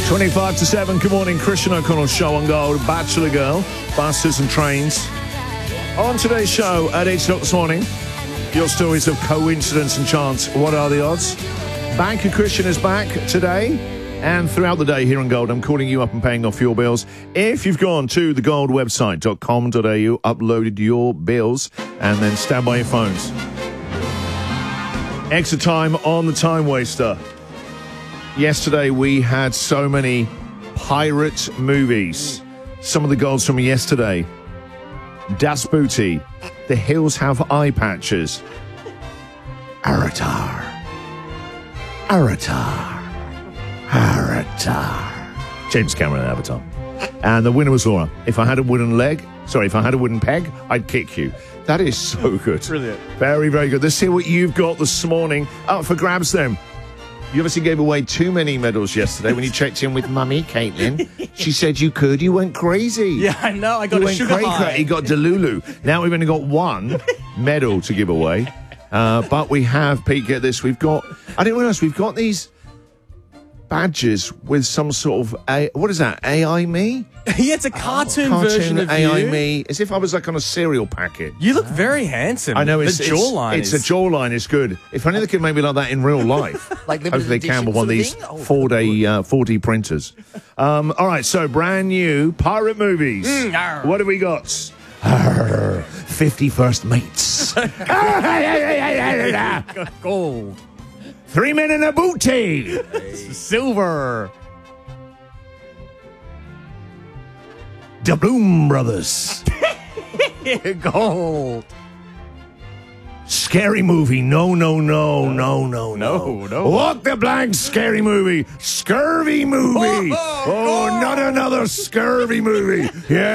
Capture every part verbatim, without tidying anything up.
twenty-five to seven, good morning. Christian O'Connell Show on Gold. Bachelor Girl, buses and trains. On today's show at eight o'clock this morning, your stories of coincidence and chance. What are the odds? Banker Christian is back today and throughout the day here on Gold. I'm calling you up and paying off your bills. If you've gone to the gold website dot com dot a u, uploaded your bills, and then stand by your phones. Extra time on the Time Waster. Yesterday we had so many pirate movies. Some of the goals from yesterday. Das Booty. The Hills Have Eye Patches. Aratar. Aratar. Aratar. James Cameron and Avatar. And the winner was Laura. If I had a wooden leg, sorry, if I had a wooden peg, I'd kick you. That is so good. Brilliant. Very, very good. Let's see what you've got this morning. Up for grabs then. You obviously gave away too many medals yesterday when you checked in with Mummy, Caitlin. She said you could. You went crazy. Yeah, I know. I got you a went sugar cray high. Cray. You got Delulu. Now we've only got one medal to give away. Uh, but we have, Pete, get this. We've got, I didn't realise, we've got these badges with some sort of, a, what is that, A I me? Yeah, it's a cartoon, Cartoon version of A I you. me, as if I was like on a cereal packet. You look very handsome. I know, it's, the jawline. it's, is... it's a jawline is good. If only they could make me like that in real life. Like hopefully they can with one of these oh, four D uh, four D printers. Um, all right, so brand new pirate movies. Mm, arr. What have we got? Arr, fifty-first Mates. Gold. Three Men in a Booty. Silver. The Bloom Brothers. Gold. Scary Movie. No, no, no, no, no, No, no. Walk the Blank. Scary Movie. Scurvy Movie. Oh, Oh, no. not another scurvy movie.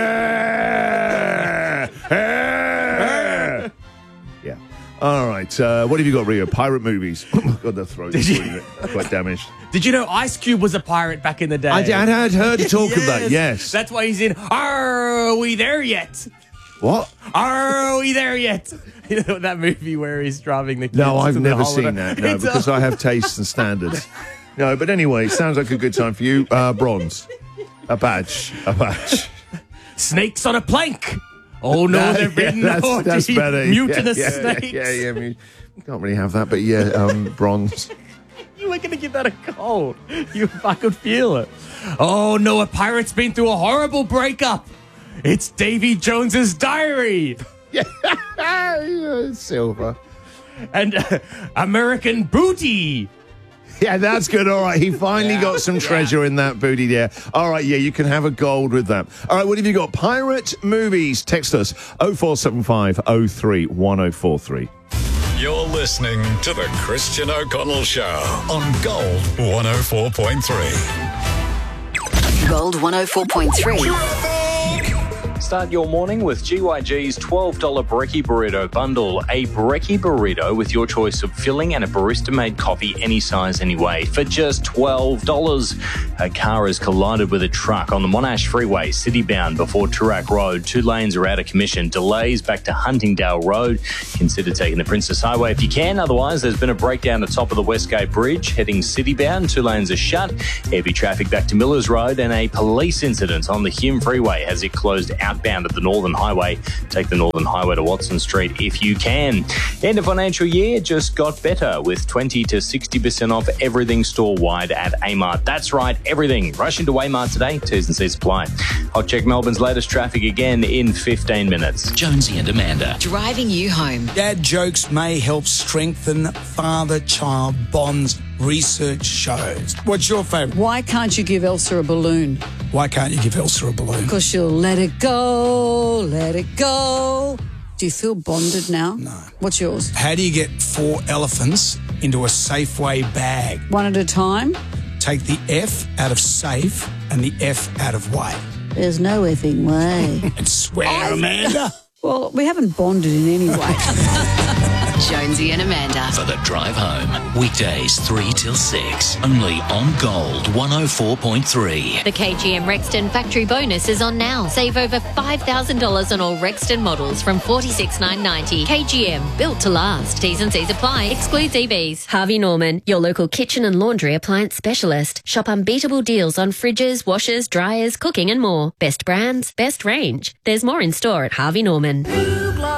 Yeah. Yeah. Yeah. All right. Uh, what have you got, Rio? Pirate movies. Oh, my God, the throat is you- quite damaged. Did you know Ice Cube was a pirate back in the day? I, I had heard talk of that, yes. That's why he's in Are We There Yet? What? Are we there yet? You know that movie where he's driving the kids No, I've to the never holiday? seen that, no, It's because a- I have tastes and standards. No, but anyway, sounds like a good time for you. Uh, bronze. A badge. A badge. Snakes on a plank. Oh, no, That- they've been yeah, that's, naughty, that's better. mutinous yeah, snakes. Yeah, yeah, yeah. Can't really have that, but yeah, um, bronze. You were going to give that a gold. You, I could feel it. Oh, no, a pirate's been through a horrible breakup. It's Davy Jones's Diary. Yeah, silver. And uh, American Booty. Yeah, that's good. All right, he finally Yeah, got some treasure in that booty there. All right, yeah, you can have a gold with that. All right, what have you got? Pirate movies. Text us oh four seven five oh three one oh four three. You're listening to the Christian O'Connell Show on Gold one oh four point three. Gold one oh four point three. Start your morning with G Y G's twelve dollar Brekkie Burrito Bundle. A Brekkie Burrito with your choice of filling and a barista-made coffee any size, any way for just twelve dollars. A car has collided with a truck on the Monash Freeway, city-bound before Toorak Road. Two lanes are out of commission. Delays back to Huntingdale Road. Consider taking the Princess Highway if you can. Otherwise, there's been a breakdown at top of the Westgate Bridge. Heading city-bound, two lanes are shut. Heavy traffic back to Millers Road, and a police incident on the Hume Freeway has it closed outbound at the Northern Highway. Take the Northern Highway to Watson Street if you can. End of financial year just got better with twenty to sixty percent off everything store-wide at Amart. That's right, everything. Rush into Amart today. T's and C's apply. I'll check Melbourne's latest traffic again in fifteen minutes. Jonesy and Amanda. Driving you home. Dad jokes may help strengthen father-child bonds, research shows. What's your favourite? Why can't you give Elsa a balloon? Why can't you give Elsa a balloon? Because she'll let it go, let it go. Do you feel bonded now? No. What's yours? How do you get four elephants into a Safeway bag? One at a time? Take the F out of safe and the F out of way. There's no effing way. And swear, Amanda. Well, we haven't bonded in any way. Jonesy and Amanda. For the drive home. Weekdays three till six. Only on Gold one oh four point three. The K G M Rexton factory bonus is on now. Save over five thousand dollars on all Rexton models from forty-six thousand nine hundred ninety dollars. K G M, built to last. T's and C's apply. Excludes E Vs. Harvey Norman, your local kitchen and laundry appliance specialist. Shop unbeatable deals on fridges, washers, dryers, cooking and more. Best brands, best range. There's more in store at Harvey Norman.